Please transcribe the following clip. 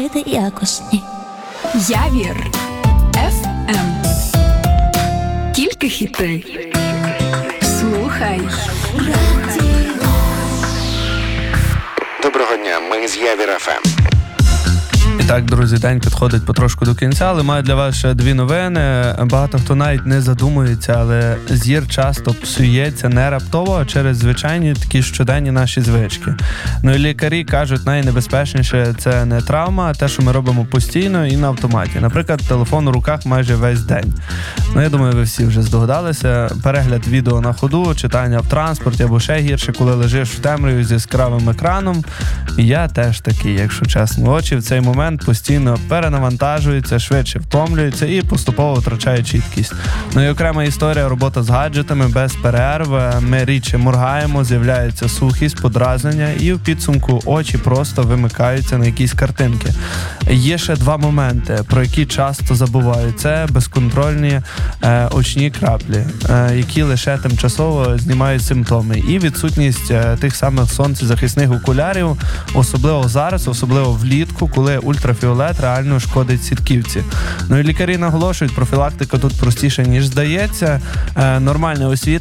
жити якісні. Явір FM. Тільки хіти. Слухай. Доброго дня, ми з Явір FM. І так, друзі, день підходить потрошку до кінця, але маю для вас ще дві новини. Багато хто навіть не задумується, але зір часто псується не раптово, а через звичайні такі щоденні наші звички. Ну і лікарі кажуть, найнебезпечніше це не травма, а те, що ми робимо постійно і на автоматі. Наприклад, телефон у руках майже весь день. Ну, я думаю, ви всі вже здогадалися. Перегляд відео на ходу, читання в транспорті або ще гірше, коли лежиш в темряві з яскравим екраном. І я теж такий, якщо чесно. Очі в цей момент постійно перенавантажуються, швидше втомлюються і поступово втрачають чіткість. Ну і окрема історія — робота з гаджетами без перерв. Ми рідше моргаємо, з'являється сухість, подразнення і в підсумку очі просто вимикаються на якісь картинки. Є ще два моменти, про які часто забувають. Це безконтрольні очні краплі, які лише тимчасово знімають симптоми. І відсутність тих самих сонцезахисних окулярів, особливо зараз, особливо влітку, коли ультрафіолет реально шкодить сітківці. Ну і лікарі наголошують, профілактика тут простіша, ніж здається. Нормальне освітлення